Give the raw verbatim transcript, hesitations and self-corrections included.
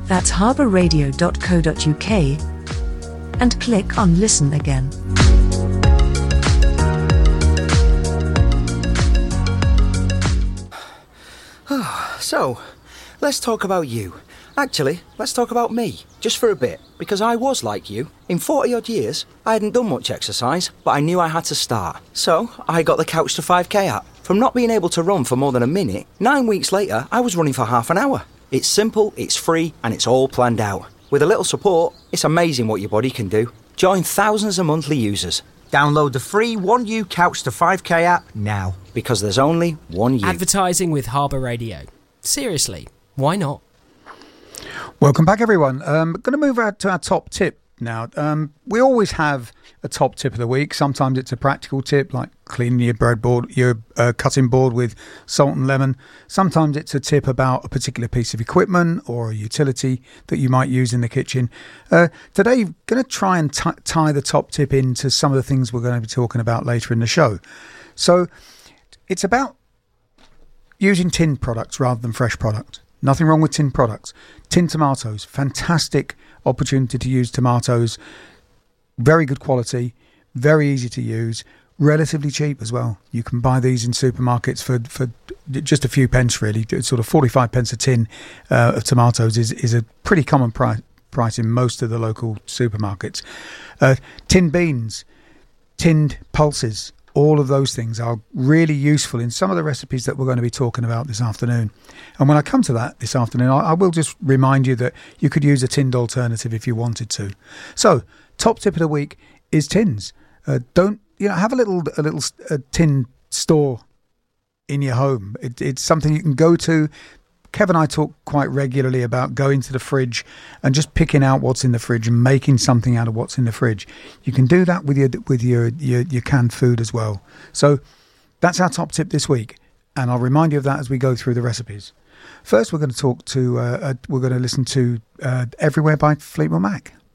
That's harbour radio dot co dot uk and click on Listen Again. So, let's talk about you. Actually, let's talk about me, just for a bit, because I was like you. In forty odd years, I hadn't done much exercise, but I knew I had to start. So, I got the Couch to five K app. From not being able to run for more than a minute, nine weeks later, I was running for half an hour. It's simple, it's free, and it's all planned out. With a little support, it's amazing what your body can do. Join thousands of monthly users. Download the free one U Couch to five K app now, because there's only one you. Advertising with Harbour Radio. Seriously, why not? Welcome back, everyone. Um, going to move out to our top tip now. Um, we always have a top tip of the week. Sometimes it's a practical tip, like cleaning your breadboard, your uh, cutting board with salt and lemon. Sometimes it's a tip about a particular piece of equipment or a utility that you might use in the kitchen. Uh, today, going to try and t- tie the top tip into some of the things we're going to be talking about later in the show. So it's about using tinned products rather than fresh products. Nothing wrong with tinned products. Tinned tomatoes, fantastic opportunity to use tomatoes. Very good quality, very easy to use, relatively cheap as well. You can buy these in supermarkets for, for just a few pence, really. Sort of forty-five pence a tin uh, of tomatoes is, is a pretty common price, price in most of the local supermarkets. Uh, tinned beans, tinned pulses, all of those things are really useful in some of the recipes that we're going to be talking about this afternoon. And when I come to that this afternoon, I, I will just remind you that you could use a tinned alternative if you wanted to. So, top tip of the week is tins. Uh, don't, you know, have a little a little uh, tin store in your home. It, it's something you can go to. Kev and I talk quite regularly about going to the fridge and just picking out what's in the fridge and making something out of what's in the fridge. You can do that with your with your, your, your canned food as well. So that's our top tip this week, and I'll remind you of that as we go through the recipes. First, we're going to talk to uh, uh, we're going to listen to uh, "Everywhere" by Fleetwood Mac.